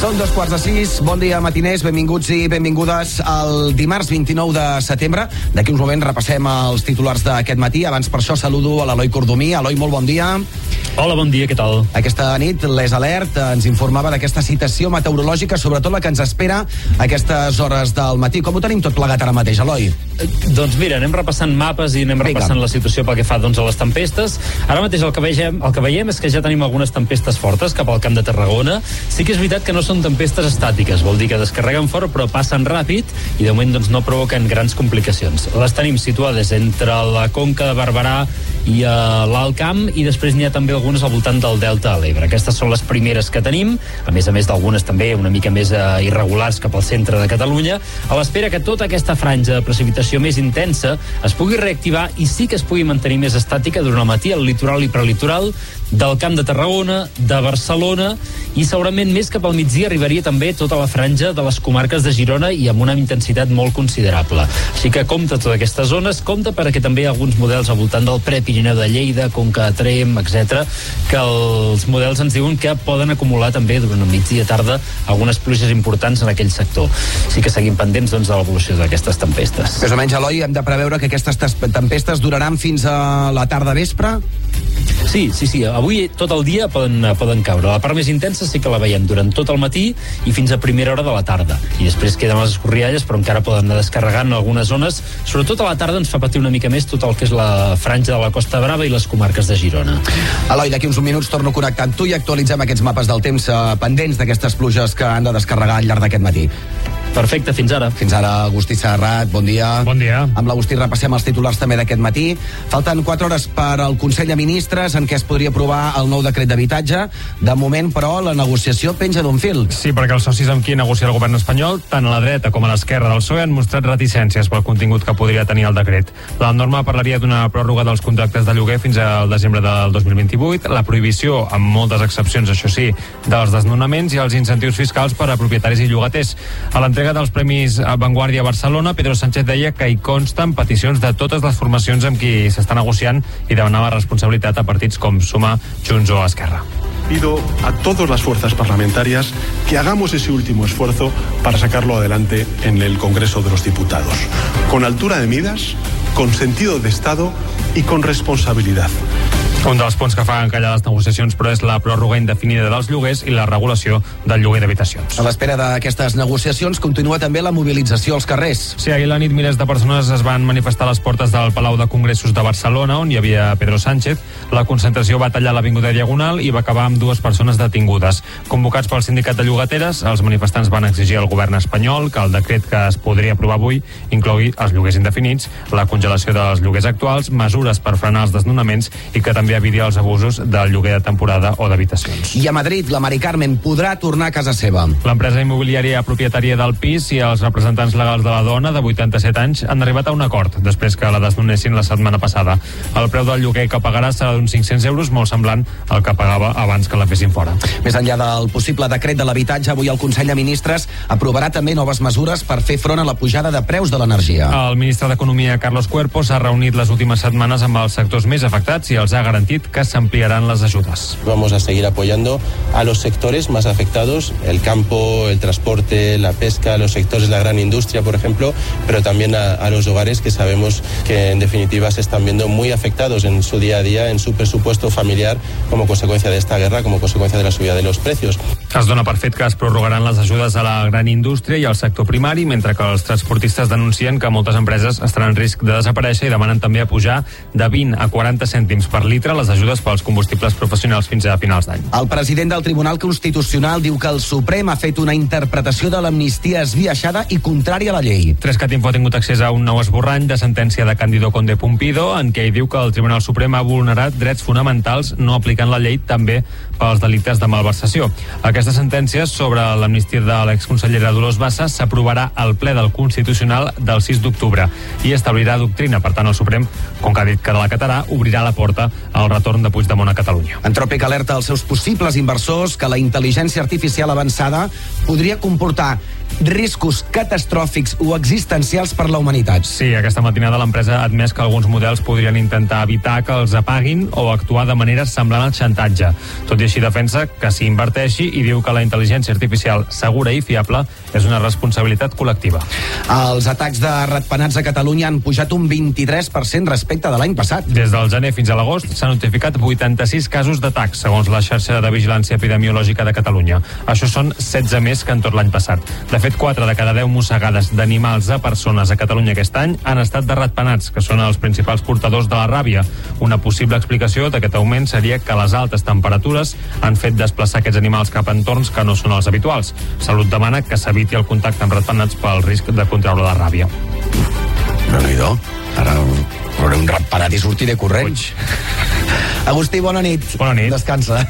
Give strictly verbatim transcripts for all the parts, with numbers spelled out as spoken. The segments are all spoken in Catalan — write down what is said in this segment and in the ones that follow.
Són dos quarts de sis, bon dia matiners, benvinguts i benvingudes al dimarts vint-i-nou de setembre. D'aquí uns moments repassem els titulars d'aquest matí. Abans per això saludo a l'Eloi Cordomí. Eloi, molt bon dia. Hola, bon dia, què tal? Aquesta nit l'Es Alert ens informava d'aquesta citació meteorològica, sobretot la que ens espera a aquestes hores del matí. Com ho tenim tot plegat ara mateix, Eloi? Eh, doncs mira, anem repassant mapes i anem Vinga. repassant la situació pel que fa doncs, a les tempestes. Ara mateix el que, veiem, el que veiem és que ja tenim algunes tempestes fortes cap al Camp de Tarragona. Sí que és veritat que no són tempestes estàtiques, vol dir que descarreguen fort però passen ràpid i de moment doncs, no provoquen grans complicacions. Les tenim situades entre la Conca de Barberà i uh, l'Alt Camp, i després n'hi ha també algunes al voltant del Delta de l'Ebre. Aquestes són les primeres que tenim, a més a més d'algunes també una mica més uh, irregulars cap al centre de Catalunya, a l'espera que tota aquesta franja de precipitació més intensa es pugui reactivar i sí que es pugui mantenir més estàtica durant el matí al litoral i prelitoral del Camp de Tarragona, de Barcelona, i segurament més cap al migdia arribaria també tota la franja de les comarques de Girona i amb una intensitat molt considerable. Així que compte totes aquestes zones, compte perquè també hi ha alguns models al voltant del Prepirineu de Lleida, Conca de Tremp, etcètera, que els models ens diuen que poden acumular també durant el migdia tarda algunes pluges importants en aquell sector. Així que seguim pendents doncs, de l'evolució d'aquestes tempestes. Més o menys, Eloi, hem de preveure que aquestes tempestes duraran fins a la tarda vespre? Sí, sí, sí. Avui tot el dia poden, poden caure. La part més intensa sí que la veiem durant tot el matí i fins a primera hora de la tarda. I després queden les escorrialles, però encara poden anar descarregant en algunes zones. Sobretot a la tarda ens fa patir una mica més tot el que és la franja de la Costa Brava i les comarques de Girona. Eloi, d'aquí uns minuts torno a connectar amb tu i actualitzem aquests mapes del temps eh, pendents d'aquestes pluges que han de descarregar al llarg d'aquest matí. Perfecte, fins ara. Fins ara, Agustí Serrat, bon dia. Bon dia. Amb l'Agustí repassem els titulars també d'aquest matí. Falten quatre hores per al Consell de Ministres en què es podria aprovar el nou decret d'habitatge. De moment, però, la negociació penja d'un fil. Sí, perquè els socis amb qui negocia el govern espanyol, tant a la dreta com a l'esquerra del P S O E, han mostrat reticències pel contingut que podria tenir el decret. La norma parlaria d'una pròrroga dels contractes de lloguer fins al desembre del dos mil vint-i-vuit, la prohibició, amb moltes excepcions, això sí, dels desnonaments i els incentius fiscals per a propietaris i llogaters. A l'entrega dels Premis Vanguardia a Barcelona, Pedro Sánchez deia que hi consten peticions de totes les formacions amb qui s'està negociant i demanava responsabilitat a partits com Suma, Junts o Esquerra. Pido a todas las fuerzas parlamentarias que hagamos ese último esfuerzo para sacarlo adelante en el Congreso de los Diputados, con altura de miras, con sentido de Estado y con responsabilidad. Un dels punts que fa encallar les negociacions, però, és la pròrroga indefinida dels lloguers i la regulació del lloguer d'habitacions. A l'espera d'aquestes negociacions continua també la mobilització als carrers. Sí, ahir a la nit milers de persones es van manifestar a les portes del Palau de Congressos de Barcelona, on hi havia Pedro Sánchez. La concentració va tallar l'Avinguda Diagonal i va acabar amb dues persones detingudes. Convocats pel sindicat de llogateres, els manifestants van exigir al govern espanyol que el decret que es podria aprovar avui inclogui els lloguers indefinits, la congelació dels lloguers actuals, mesures per frenar els desnonaments i que també evitar els abusos del lloguer de temporada o d'habitacions. I a Madrid, la Mari Carmen podrà tornar a casa seva. L'empresa immobiliària propietària del pis i els representants legals de la dona, de vuitanta-set anys, han arribat a un acord després que la desnonessin la setmana passada. El preu del lloguer que pagarà serà d'uns cinc-cents euros, molt semblant al que pagava abans que la fessin fora. Més enllà del possible decret de l'habitatge, avui el Consell de Ministres aprovarà també noves mesures per fer front a la pujada de preus de l'energia. El ministre d'Economia, Carlos Cuerpo, s'ha reunit les últimes setmanes amb els sectors més afectats i els ha garantit que s'ampliaran les ajudes. Vamos a seguir apoyando a los sectores más afectados, el campo, el transporte, la pesca, los sectores de la gran industria, por ejemplo, pero también a, a los hogares que sabemos que en definitiva se están viendo muy afectados en su día a día, en su presupuesto familiar, como consecuencia de esta guerra, como consecuencia de la subida de los precios. Es dona per fet que es prorrogaran les ajudes a la gran indústria i al sector primari, mentre que els transportistes denuncien que moltes empreses estaran en risc de desaparèixer i demanen també a pujar de vint a quaranta cèntims per litre les ajudes pels combustibles professionals fins a finals d'any. El president del Tribunal Constitucional diu que el Suprem ha fet una interpretació de l'amnistia esbiaixada i contrària a la llei. Trescatinfo ha tingut accés a un nou esborrany de sentència de Cándido Conde Pumpido en què hi diu que el Tribunal Suprem ha vulnerat drets fonamentals no aplicant la llei també pels delictes de malversació. Aquesta sentència sobre l'amnistia de l'exconsellera Dolors Bassa s'aprovarà al ple del Constitucional del sis d'octubre i establirà doctrina. Per tant, el Suprem, com que ha dit que la acatarà, obrirà la porta el retorn de Puigdemont a Catalunya. Antròpic alerta als seus possibles inversors que la intel·ligència artificial avançada podria comportar riscos catastròfics o existencials per la humanitat. Sí, aquesta matinada l'empresa ha admès que alguns models podrien intentar evitar que els apaguin o actuar de manera semblant al xantatge. Tot i així defensa que s'hi inverteixi i diu que la intel·ligència artificial segura i fiable és una responsabilitat col·lectiva. Els atacs de ratpenats a Catalunya han pujat un vint-i-tres per cent respecte de l'any passat. Des del gener fins a l'agost s'han notificat vuitanta-sis casos d'atacs, segons la xarxa de vigilància epidemiològica de Catalunya. Això són setze més que en tot l'any passat. De fet, quatre de cada deu mossegades d'animals a persones a Catalunya aquest any han estat de ratpenats, que són els principals portadors de la ràbia. Una possible explicació d'aquest augment seria que les altes temperatures han fet desplaçar aquests animals cap a entorns que no són els habituals. Salut demana que s'eviti el contacte amb ratpenats pel risc de contraure la ràbia. Déu-n'hi-do. Ara veuré un ratpenat i sortiré corrents. Agustí, bona nit. Bona nit. Descansa.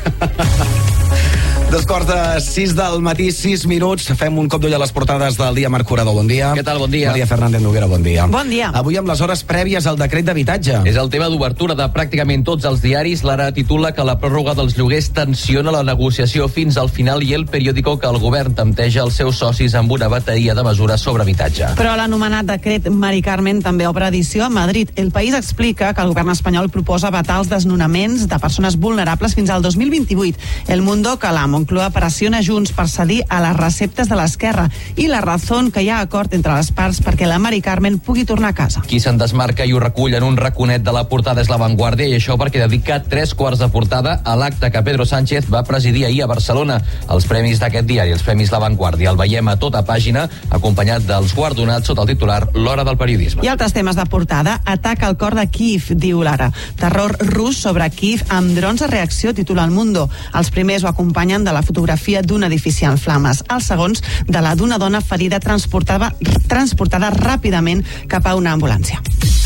Dos quarts de sis del matí, sis minuts. Fem un cop d'ull a les portades del dia. Marc Curador, bon dia. Què tal, bon dia. Maria Fernández Noguera, bon dia. Bon dia. Avui amb les hores prèvies al decret d'habitatge. És el tema d'obertura de pràcticament tots els diaris. L'Ara titula que la pròrroga dels lloguers tensiona la negociació fins al final i El Periódico que el govern tempteja els seus socis amb una bateria de mesures sobre habitatge. Però l'anomenat decret Mari Carmen també obre edició a Madrid. El País explica que el govern espanyol proposa vetar els desnonaments de persones vulnerables fins al dos mil vint-i-vuit. El Mundo que la Moncloa pressiona Junts per cedir a les receptes de l'Esquerra i La Razón que hi ha acord entre les parts perquè la Mari Carmen pugui tornar a casa. Qui se'n desmarca i ho recull en un raconet de la portada és La Vanguardia, i això perquè dedica tres quarts de portada a l'acte que Pedro Sánchez va presidir ahir a Barcelona. Els premis d'aquest diari, els premis La Vanguardia, el veiem a tota pàgina acompanyat dels guardonats sota el titular L'Hora del Periodisme. I altres temes de portada. Ataca al cor de Kíev, diu l'Ara. Terror rus sobre Kíev amb drons a reacció, titula El Mundo. Els primers ho acompanyen de la fotografia d'un edifici en flames. Els segons de la d'una dona ferida transportada, transportada ràpidament cap a una ambulància.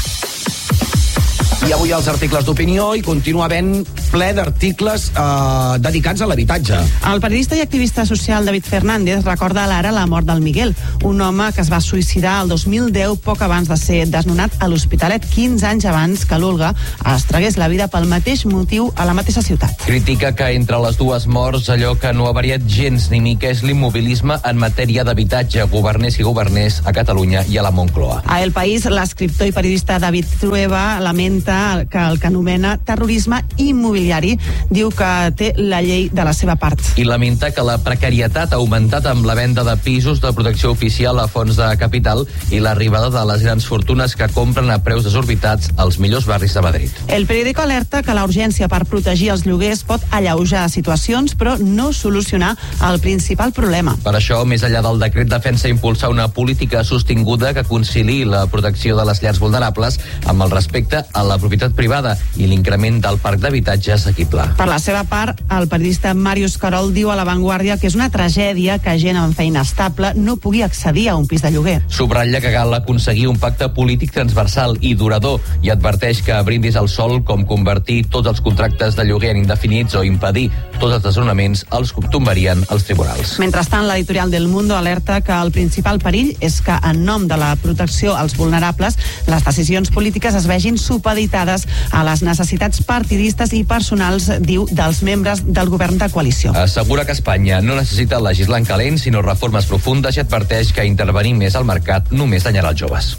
I avui els articles d'opinió i continua havent ple d'articles eh, dedicats a l'habitatge. El periodista i activista social David Fernández recorda a l'Ara la mort del Miguel, un home que es va suïcidar el dos mil deu poc abans de ser desnonat a l'Hospitalet, quinze anys abans que l'Olga es tragués la vida pel mateix motiu a la mateixa ciutat. Critica que entre les dues morts allò que no ha variat gens ni mica és l'immobilisme en matèria d'habitatge, governés i governés a Catalunya i a la Moncloa. A El País, l'escriptor i periodista David Trueba lamenta que el que anomena terrorisme immobiliari diu que té la llei de la seva part. I lamenta que la precarietat ha augmentat amb la venda de pisos de protecció oficial a fons de capital i l'arribada de les grans fortunes que compren a preus desorbitats als millors barris de Madrid. El Periódico alerta que la urgència per protegir els lloguers pot alleujar situacions però no solucionar el principal problema. Per això, més enllà del decret, defensa impulsar una política sostinguda que conciliï la protecció de les llars vulnerables amb el respecte a la propietat privada i l'increment del parc d'habitatge assequible. Per la seva part, el periodista Màrius Carol diu a La Vanguardia que és una tragèdia que gent amb feina estable no pugui accedir a un pis de lloguer. Subratlla que cal aconseguir un pacte polític transversal i durador i adverteix que brindis al sol com convertir tots els contractes de lloguer en indefinits o impedir tots els desnonaments els tombarien els tribunals. Mentrestant, l'editorial del Mundo alerta que el principal perill és que en nom de la protecció als vulnerables les decisions polítiques es vegin supeditades a les necessitats partidistes i personals, diu, dels membres del govern de coalició. Assegura que Espanya no necessita legislar en calent, sinó reformes profundes, i adverteix que intervenir més al mercat només danyarà els joves.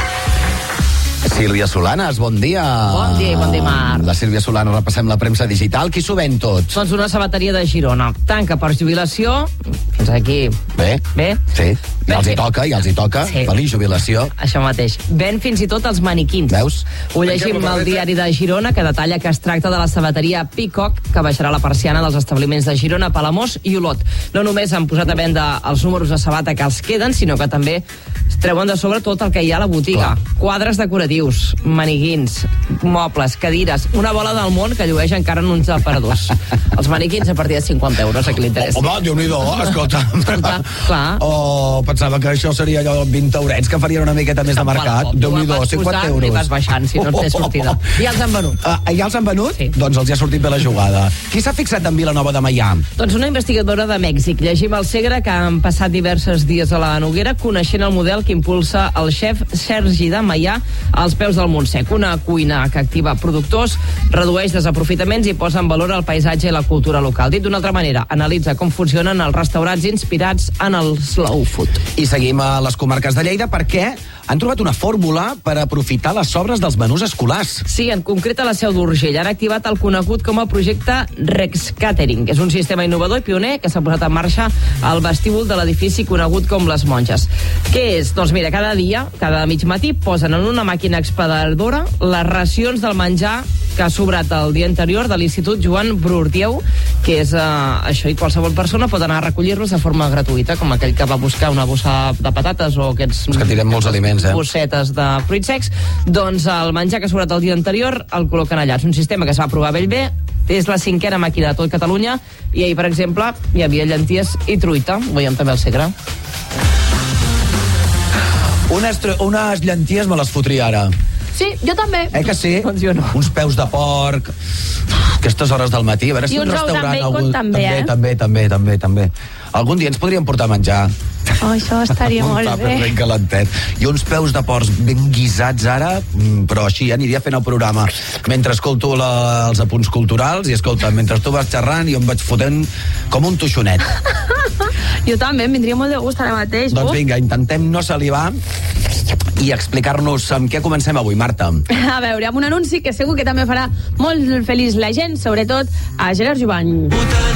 Sílvia Solanes, bon dia. Bon dia i bon dimarts. La Sílvia Solanes, repassem la premsa digital. Qui s'ho ven tot? Doncs una sabateria de Girona. Tanca per jubilació. Fins aquí. Bé. Bé? Sí. Ja els hi toca, ja els hi toca. Sí. Feliç jubilació. Això mateix. Ven fins i tot els maniquins. Veus? Ho llegim al diari de Girona, que detalla que es tracta de la sabateria Peacock, que baixarà la persiana dels establiments de Girona, Palamós i Olot. No només han posat a venda els números de sabata que els queden, sinó que també treuen de sobre tot el que hi ha a la botiga. Clar. Quadres decoratius, maniquins, mobles, cadires, una bola del món que llueix encara en uns aparadors. Els maniquins a partir de cinquanta euros, a qui li interessa. Home, Déu-n'hi-do, escolta. pilota. Clar, clar. O pensava que això seria allò vint eurets, que farien una miqueta més de mercat. Déu-n'hi-do, cinquanta euros. I vas baixant, si no et té sortida. I els han venut. Uh, ja els han venut? Sí. Doncs els hi ha sortit bé la jugada. Qui s'ha fixat en Vilanova de Meià? Doncs una investigadora de Mèxic. Llegim al Segre que han passat diversos dies a la Noguera coneixent el model que impulsa el xef Sergi de Meià als peus del Montsec. Una cuina que activa productors, redueix desaprofitaments i posa en valor el paisatge i la cultura local. Dit d'una altra manera, analitza com funcionen els restaurants inspirats en el slow food. I seguim a les comarques de Lleida perquè han trobat una fórmula per aprofitar les sobres dels menús escolars. Sí, en concret a la Seu d'Urgell han activat el conegut com a projecte Rex Catering. És un sistema innovador i pioner que s'ha posat en marxa al vestíbul de l'edifici conegut com Les Monges. Què és? Doncs mira, cada dia, cada mig matí, posen en una màquina expedadora les racions del menjar que ha sobrat el dia anterior de l'Institut Joan Brurdieu, que és uh, això, i qualsevol persona pot anar a recollir-los de forma gratuïta, com aquell que va buscar una bossa de patates o aquests... És que tirem molts aliments, eh? Bossetes de fruits secs. Doncs el menjar que ha sobrat el dia anterior el col·loquen allà. És un sistema que es va provar a Bellver, és la cinquena màquina de tot Catalunya, i ahir, per exemple, hi havia llenties i truita. Ho veiem també al Segre. Unes, unes llenties me les fotria ara. Sí, jo també. Eh que sí? Doncs jo no. Uns peus de porc, aquestes hores del matí, a veure si I un uns ous amb restaurant... bacon algun... també, eh? També, també, també, també. Algun dia ens podríem portar a menjar. Oh, això estaria un molt tàper bé. ben calentet. I uns peus de porcs ben guisats ara, però així aniria fent el programa mentre escolto la, els apunts culturals i escolta, mentre tu vas xerrant jo em vaig fotent com un toixonet. Jo també, em vindria molt de gust ara mateix. Doncs vinga, intentem no salivar i explicar-nos amb què comencem avui, Marta. A veure, amb un anunci que segur que també farà molt feliç la gent, sobretot a Gerard Jubany.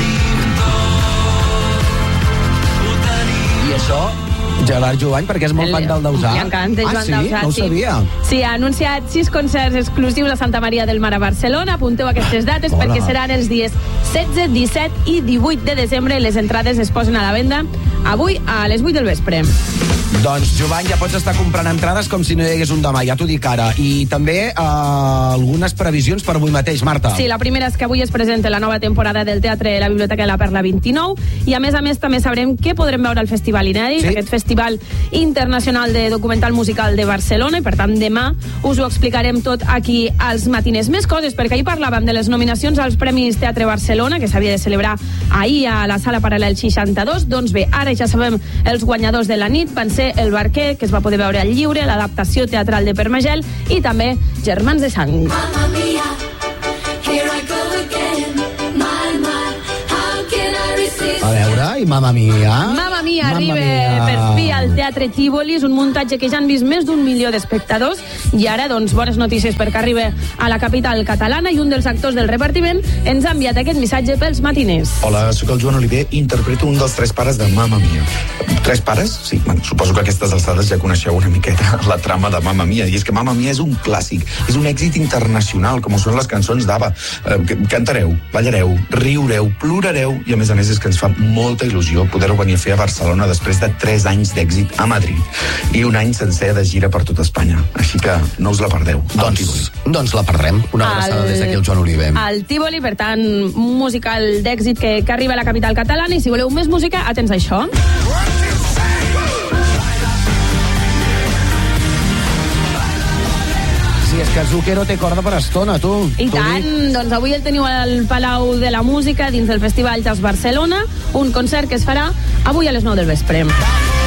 I això, Gerard Jubany, perquè és molt fan del Dausà. M'encanta, ah, Joan sí? Dausà, No ho sí. sabia. Sí, ha anunciat sis concerts exclusius a Santa Maria del Mar a Barcelona. Apunteu aquestes dates Hola. perquè seran els dies setze, disset i divuit de desembre. Les entrades es posen a la venda avui a les vuit del vespre. Doncs, Jovany, ja pots estar comprant entrades com si no hi hagués un demà, ja t'ho dic ara. I també eh, algunes previsions per avui mateix, Marta. Sí, la primera és que avui es presenta la nova temporada del Teatre La Biblioteca de la Perla vint-i-nou i a més a més també sabrem què podrem veure al Festival Inèdit, Sí. aquest Festival Internacional de Documental Musical de Barcelona, i per tant demà us ho explicarem tot aquí als matiners. Més coses, perquè ahir parlàvem de les nominacions als Premis Teatre Barcelona, que s'havia de celebrar ahir a la Sala Paral·lel seixanta-dos. Doncs bé, ara ja sabem els guanyadors de la nit van ser El Barquer, que es va poder veure al lliure, l'adaptació teatral de Permagel, i també Germans de Sang. Mamma mia, here I go again. My, my, how can I resist? A veure, i Mamma Mia. Mamma Mia Mamma arriba Mia. per fi al Teatre Tívoli, és un muntatge que ja han vist més d'un milió d'espectadors, i ara, doncs, bones notícies perquè arriba a la capital catalana, i un dels actors del repartiment ens ha enviat aquest missatge pels matiners. Hola, sóc el Joan Oliver i interpreto un dels tres pares de Mamma Mia. Tres pares? Sí, bueno, suposo que a aquestes alçades ja coneixeu una miqueta la trama de Mamma Mia, i és que Mamma Mia és un clàssic, és un èxit internacional, com ho són les cançons d'Ava. Eh, cantareu, ballareu, riureu, plorareu, i a més a més és que ens fa molta il·lusió poder-ho venir a fer a Barcelona després de tres anys d'èxit a Madrid i un any sencer de gira per tot Espanya. Així que no us la perdeu. Doncs, doncs la perdrem. Una abraçada des d'aquí al Joan Oliver. Al Tívoli, per tant, un musical d'èxit que, que arriba a la capital catalana, i si voleu més música, atents a això. Sí, és que Zucchero té corda per estona, tu. I T'ho tant, dic. doncs avui el teniu al Palau de la Música dins del Festival Jazz Barcelona, un concert que es farà avui a les nou del vespre.